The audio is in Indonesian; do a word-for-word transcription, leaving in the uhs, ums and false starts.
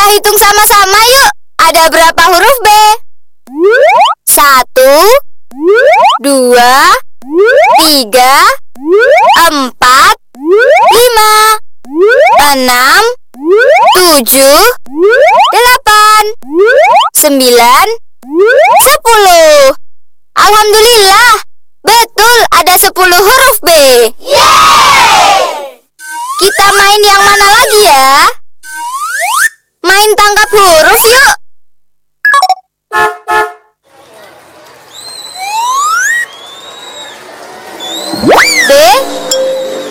Kita hitung sama-sama yuk. Ada berapa huruf B? Satu, dua, tiga, empat, lima, enam, tujuh, delapan, sembilan, sepuluh. Alhamdulillah, betul ada sepuluh huruf B. Kita main yang mana lagi ya? Main tangkap huruf yuk.